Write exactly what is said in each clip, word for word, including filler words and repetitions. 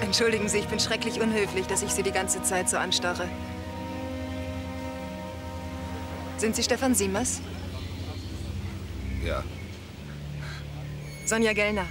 Entschuldigen Sie, ich bin schrecklich unhöflich, dass ich Sie die ganze Zeit so anstarre. Sind Sie Stefan Siemers? Ja. Sonja Gellner.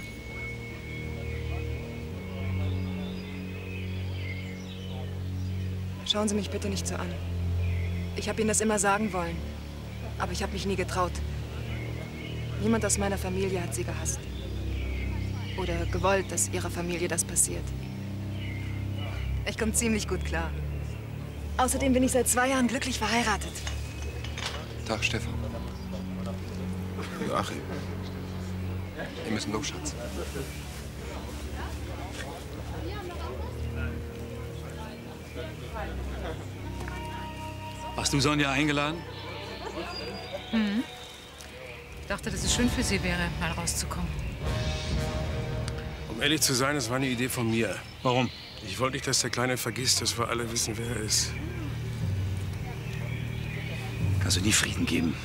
Schauen Sie mich bitte nicht so an. Ich habe Ihnen das immer sagen wollen. Aber ich habe mich nie getraut. Niemand aus meiner Familie hat Sie gehasst. Oder gewollt, dass Ihrer Familie das passiert. Ich komme ziemlich gut klar. Außerdem bin ich seit zwei Jahren glücklich verheiratet. Tag, Stefan. Joachim. Wir müssen los, Schatz. Hast du Sonja eingeladen? Mhm. Ich dachte, dass es schön für sie wäre, mal rauszukommen. Um ehrlich zu sein, das war eine Idee von mir. Warum? Ich wollte nicht, dass der Kleine vergisst, dass wir alle wissen, wer er ist. Kannst du nie Frieden geben.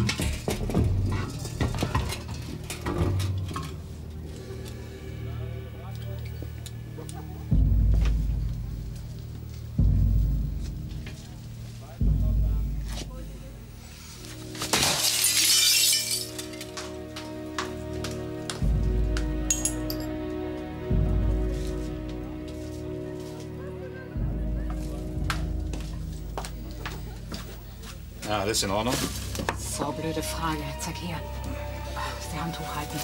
Ja, alles in Ordnung? So, blöde Frage. Zeig her. Die Hand hochhalten.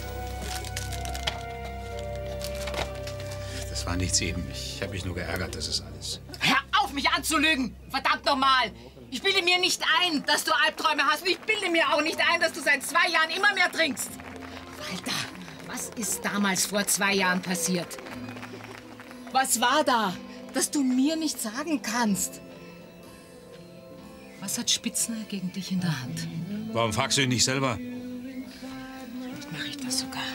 Das war nichts eben. Ich habe mich nur geärgert, das ist alles. Hör auf, mich anzulügen! Verdammt nochmal! Ich bilde mir nicht ein, dass du Albträume hast. Und ich bilde mir auch nicht ein, dass du seit zwei Jahren immer mehr trinkst. Walter, was ist damals vor zwei Jahren passiert? Was war da, dass du mir nicht sagen kannst? Was hat Spitzner gegen dich in der Hand? Warum fragst du ihn nicht selber? Vielleicht mache ich das sogar.